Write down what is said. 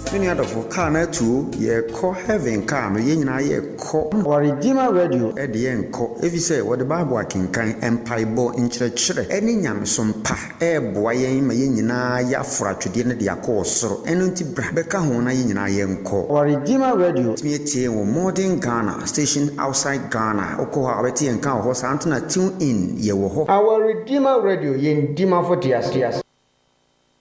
Many other for car na too, ye call heaven car, me yen na ye call Our Redeemer Radio at the end call. If you say what the Bible can empire bo in church, any yam some pa, boy, me yen na ya fratu dinner dia course, and unti beka hona yen na yen call. Our Redeemer Radio, Me a modern Ghana, station outside Ghana, Okoha, Betty and Cow horse, Antona tune in, ye wo. Our Redeemer Radio, yen Dima for Tias.